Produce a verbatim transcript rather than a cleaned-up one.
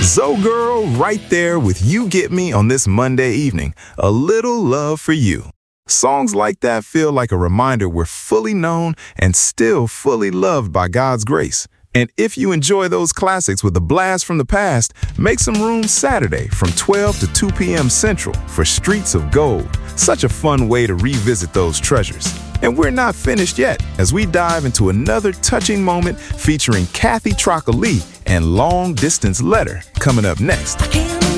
Zoe Girl right there with You Get Me on this Monday evening. A little love for you. Songs like that feel like a reminder we're fully known and still fully loved by God's grace. And if you enjoy those classics with a blast from the past, make some room Saturday from twelve to two p.m. Central for Streets of Gold. Such a fun way to revisit those treasures. And we're not finished yet as we dive into another touching moment featuring Kathy Trocoli and Long Distance Letter coming up next.